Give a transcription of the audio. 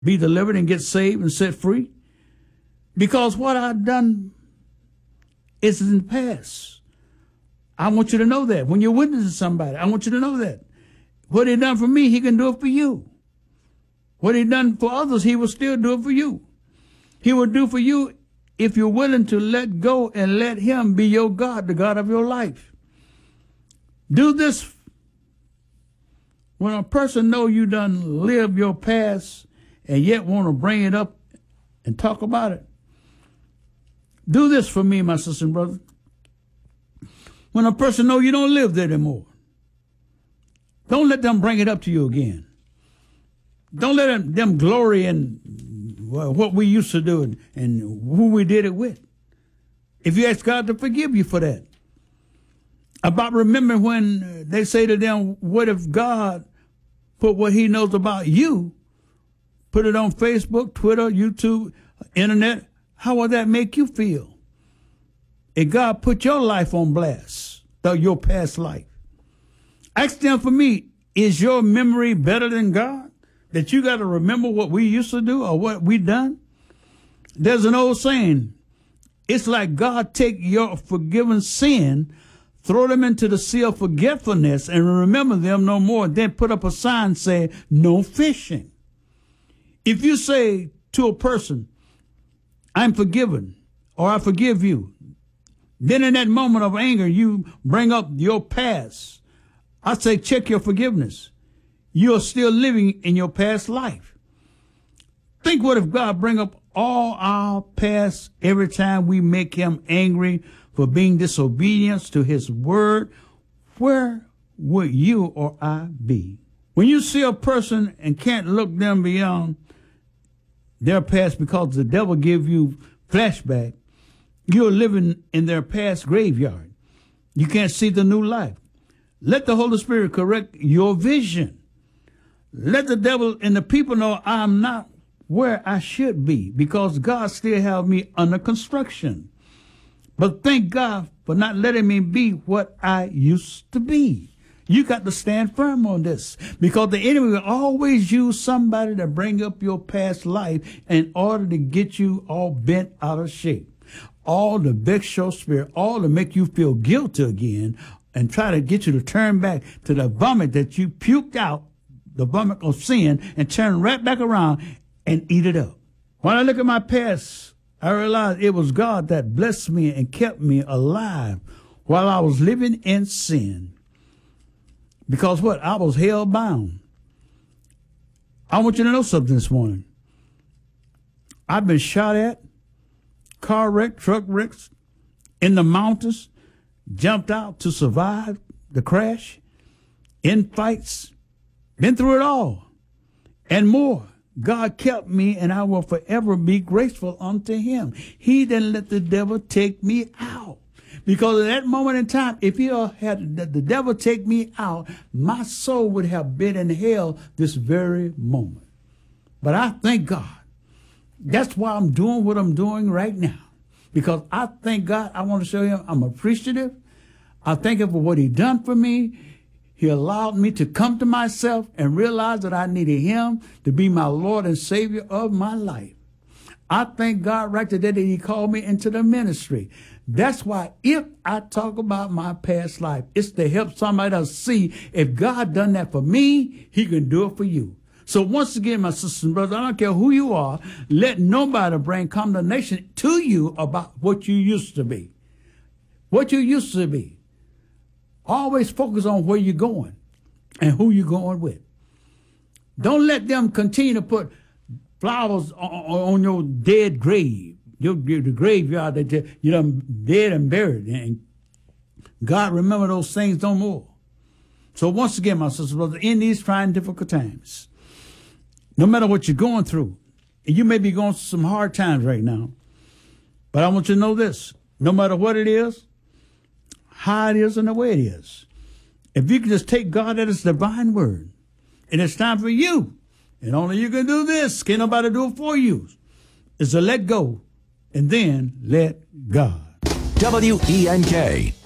be delivered and get saved and set free? Because what I've done is in the past. I want you to know that. When you're witnessing somebody, I want you to know that. What he done for me, he can do it for you. What he done for others, he will still do it for you. He will do for you if you're willing to let go and let him be your God, the God of your life. Do this when a person know you done live your past and yet want to bring it up and talk about it. Do this for me, my sister and brother. When a person know you don't live there anymore, don't let them bring it up to you again. Don't let them glory in what we used to do and who we did it with. If you ask God to forgive you for that. About remembering when they say to them, what if God put what he knows about you, put it on Facebook, Twitter, YouTube, internet, how would that make you feel? If God put your life on blast, your past life. Ask them for me, is your memory better than God? That you got to remember what we used to do or what we done? There's an old saying, it's like God take your forgiven sin, throw them into the sea of forgetfulness and remember them no more, then put up a sign saying, no fishing. If you say to a person, I'm forgiven, or I forgive you, then in that moment of anger, you bring up your past. I say, check your forgiveness. You are still living in your past life. Think what if God bring up all our past every time we make him angry for being disobedient to his word? Where would you or I be? When you see a person and can't look them beyond their past because the devil give you flashback, you're living in their past graveyard. You can't see the new life. Let the Holy Spirit correct your vision. Let the devil and the people know I'm not where I should be because God still have me under construction. But thank God for not letting me be what I used to be. You got to stand firm on this because the enemy will always use somebody to bring up your past life in order to get you all bent out of shape. All to vex your spirit, all to make you feel guilty again and try to get you to turn back to the vomit that you puked out, the vomit of sin, and turn right back around and eat it up. When I look at my past, I realize it was God that blessed me and kept me alive while I was living in sin. Because what? I was hell bound. I want you to know something this morning. I've been shot at, car wreck, truck wrecks, in the mountains, jumped out to survive the crash, in fights, been through it all, and more. God kept me, and I will forever be grateful unto him. He didn't let the devil take me out. Because at that moment in time, if he had the devil take me out, my soul would have been in hell this very moment. But I thank God. That's why I'm doing what I'm doing right now. Because I thank God. I want to show him I'm appreciative. I thank him for what he done for me. He allowed me to come to myself and realize that I needed him to be my Lord and Savior of my life. I thank God right today that he called me into the ministry. That's why if I talk about my past life, it's to help somebody else see if God done that for me, he can do it for you. So once again, my sisters and brothers, I don't care who you are, let nobody bring condemnation to you about what you used to be. What you used to be. Always focus on where you're going and who you're going with. Don't let them continue to put flowers on your dead grave, the graveyard that you done dead and buried. And God remember those things no more. So once again, my sisters and brothers, in these trying difficult times, no matter what you're going through, and you may be going through some hard times right now, but I want you to know this, no matter what it is, how it is and the way it is, if you can just take God at his divine word, and it's time for you, and only you can do this, can't nobody do it for you, is to let go and then let God. WENK.